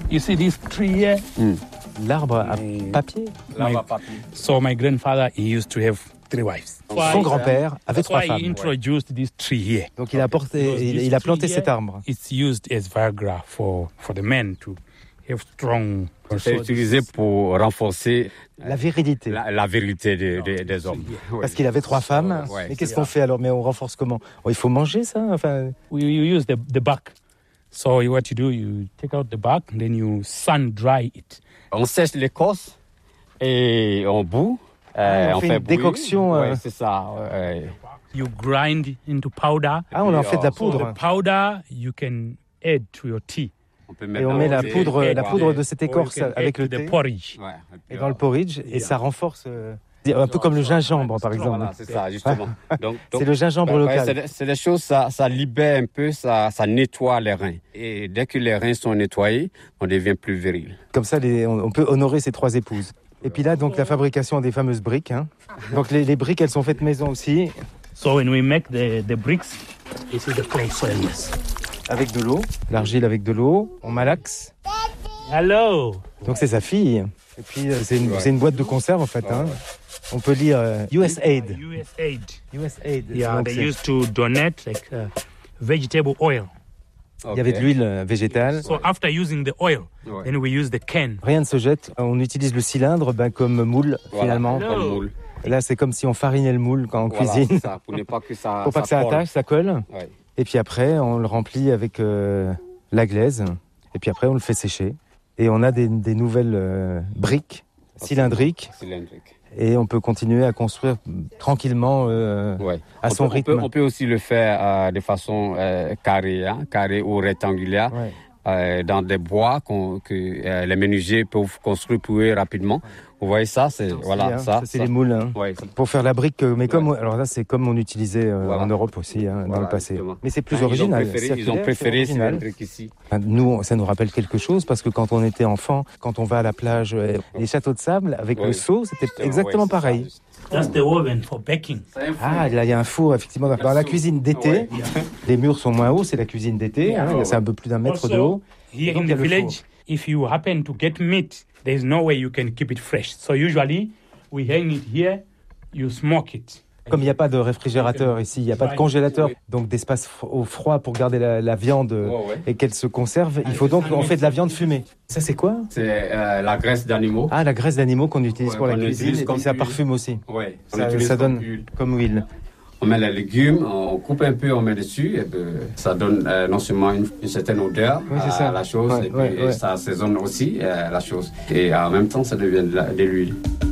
You see this tree here? L'arbre à papier. So my grandfather, he used to have 3 wives. Son grand-père avait 3 femmes. He introduced this tree here. Donc il a planté cet arbre. It's used as Viagra for the men to have strong. C'est utilisé pour renforcer la virilité. La virilité des hommes. Parce qu'il avait 3 femmes. Mais qu'est-ce qu'on fait alors? Mais on renforce comment? Il faut manger ça? Enfin... We use the bark. So what you do, you take out the bark, then you sun dry it. On sèche l'écorce et on bout. On fait une décoction. Oui, c'est ça. You grind into powder. On en fait de la poudre. So the powder you can add to your tea. Et on met la poudre de cette écorce avec le thé. Porridge. Et dans le porridge, et ça renforce. Un peu comme le gingembre, par exemple. Voilà, c'est ça, justement. Donc, c'est le gingembre local. C'est des choses, ça libère un peu, ça nettoie les reins. Et dès que les reins sont nettoyés, on devient plus viril. Comme ça, on peut honorer ses 3 épouses. Et puis là, donc, la fabrication des fameuses briques. Donc les briques, elles sont faites maison aussi. So when we make the bricks, this is the clay soil, yes. Avec de l'eau, l'argile avec de l'eau, on malaxe. Hello. Donc c'est sa fille. Et puis c'est une boîte de conserve en fait. On peut lire USAID. USAID. Yeah, they used to donate like vegetable oil. Il y avait de l'huile végétale. So after using the oil, then we use the can. Rien ne se jette. On utilise le cylindre comme moule finalement. Comme moule. Là, c'est comme si on farinait le moule quand on cuisine. Ça, pour ne pas que ça. Pour pas que ça attache, ça colle. Ouais. Et puis après, on le remplit avec la glaise. Et puis après, on le fait sécher. Et on a des nouvelles briques cylindriques. Et on peut continuer à construire tranquillement à son rythme. On peut aussi le faire de façon carrée ou rectangulaire. Dans des bois que les menuisiers peuvent construire pour eux rapidement. Vous voyez ça, c'est les moules pour faire la brique. Mais alors là, c'est comme on utilisait en Europe aussi dans le passé. Justement. Mais c'est plus original. Ils ont préféré ces briques ici. Nous, ça nous rappelle quelque chose parce que quand on était enfant, quand on va à la plage, les châteaux de sable avec le seau, c'était exactement pareil. That's the oven for baking. Là, il y a un four, effectivement. Dans la cuisine d'été, les murs sont moins hauts, c'est la cuisine d'été. C'est un peu plus d'1 mètre de haut. Here in the village, if you happen to get meat, there's no way you can keep it fresh. So usually, we hang it here, you smoke it. Comme il n'y a pas de réfrigérateur ici, il n'y a pas de congélateur, donc d'espace au froid pour garder la viande et qu'elle se conserve, il faut donc on fait de la viande fumée. Ça c'est quoi? C'est la graisse d'animaux. La graisse d'animaux qu'on utilise pour la cuisine et puis ça parfume aussi. Ça donne comme huile. On met les légumes, on coupe un peu, on met dessus, et ça donne non seulement une certaine odeur à la chose, et puis ça assaisonne aussi la chose. Et en même temps, ça devient de l'huile.